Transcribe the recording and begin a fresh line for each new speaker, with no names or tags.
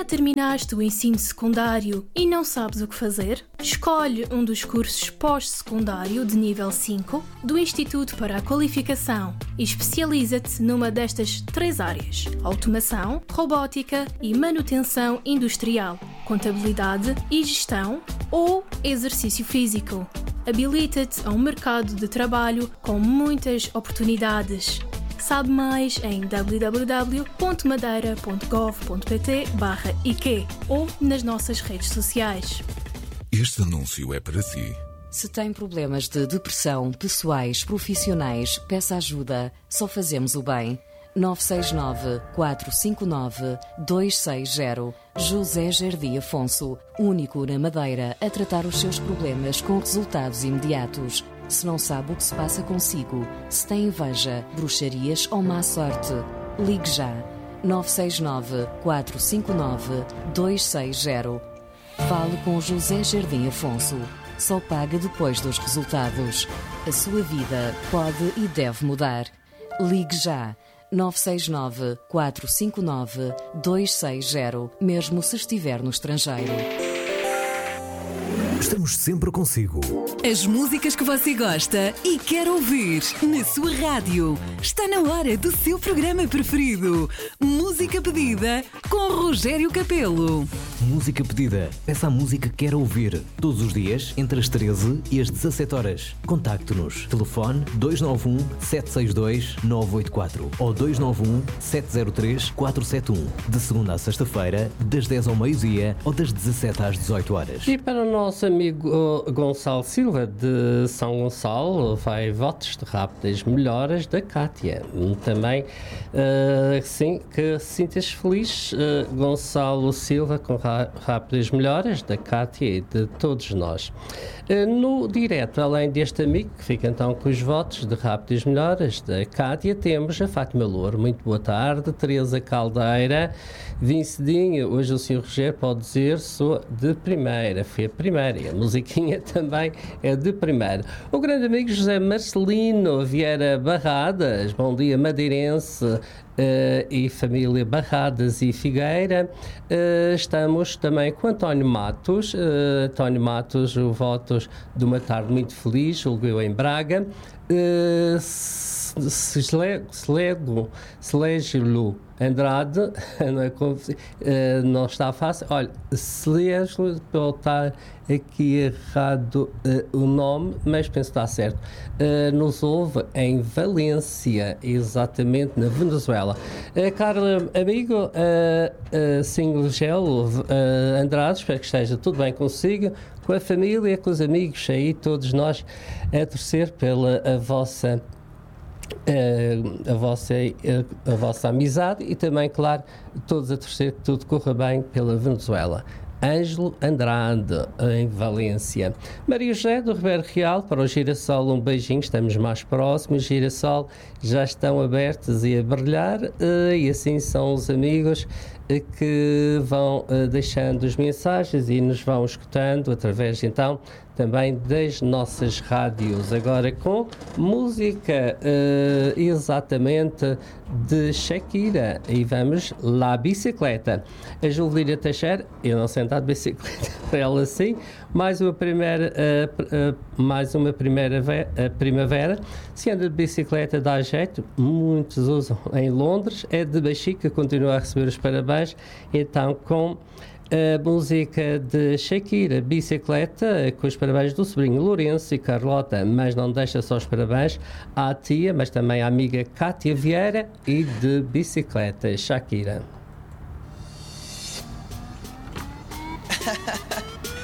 Já terminaste o ensino secundário e não sabes o que fazer? Escolhe um dos cursos pós-secundário de nível 5 do Instituto para a Qualificação e especializa-te numa destas 3 áreas: automação, robótica e manutenção industrial, contabilidade e gestão ou exercício físico. Habilita-te a um mercado de trabalho com muitas oportunidades. Sabe mais em www.madeira.gov.pt/IQ ou nas nossas redes sociais.
Este anúncio é para si.
Se tem problemas de depressão, pessoais, profissionais, peça ajuda. Só fazemos o bem. 969-459-260. José Jardim Afonso, único na Madeira a tratar os seus problemas com resultados imediatos. Se não sabe o que se passa consigo, se tem inveja, bruxarias ou má sorte, ligue já. 969-459-260. Fale com José Jardim Afonso. Só paga depois dos resultados. A sua vida pode e deve mudar. Ligue já. 969-459-260, mesmo se estiver no estrangeiro.
Estamos sempre consigo.
As músicas que você gosta e quer ouvir na sua rádio. Está na hora do seu programa preferido. Música Pedida com Rogério Capelo.
Música Pedida. Peça a música que quer ouvir. Todos os dias, entre as 13 e as 17 horas. Contacte-nos. Telefone 291-762-984 ou 291-703-471. De segunda a sexta-feira, das 10 ao meio-dia ou das 17 às 18 horas.
E para o nosso amigo Gonçalo Silva de São Gonçalo, vai votos de rápidas melhoras da Cátia. Também, sim, que sintas feliz, Gonçalo Silva, com rápidas melhoras da Cátia e de todos nós. No direto, além deste amigo, que fica então com os votos de rápidas melhoras da Cátia, temos a Fátima Louro. Muito boa tarde. Teresa Caldeira, vim cedinho. Hoje o Sr. Rogério pode dizer, sou de primeira. Foi a primeira. E a musiquinha também é de primeira. O grande amigo José Marcelino Vieira Barradas. Bom dia, madeirense. E família Barradas e Figueira. Estamos também com António Matos. António Matos, o votos de uma tarde muito feliz, julgueu em Braga. Selégio Andrade, não está fácil. Olha, Selégio, pode estar aqui errado o nome, mas penso que está certo. Nos ouve em Valência, exatamente na Venezuela. Caro amigo Singelo Andrade, espero que esteja tudo bem consigo, com a família, com os amigos aí, todos nós a torcer pela a vossa amizade e também, claro, todos a torcer que tudo corra bem pela Venezuela. Ângelo Andrade, em Valência. Maria José do Ribeiro Real, para o Girassol, um beijinho, estamos mais próximos. Girassol já estão abertos e a brilhar, e assim são os amigos que vão deixando as mensagens e nos vão escutando através, então, também das nossas rádios. Agora com música exatamente de Shakira, e vamos lá, bicicleta. A Juvelina Teixeira, eu não sei andar de bicicleta, para ela sim, mais uma primavera. Se anda de bicicleta dá jeito, muitos usam em Londres. É de Baxica, continua a receber os parabéns, então com a música de Shakira, bicicleta, com os parabéns do sobrinho Lourenço e Carlota, mas não deixa só os parabéns à tia, mas também à amiga Cátia Vieira, e de bicicleta, Shakira.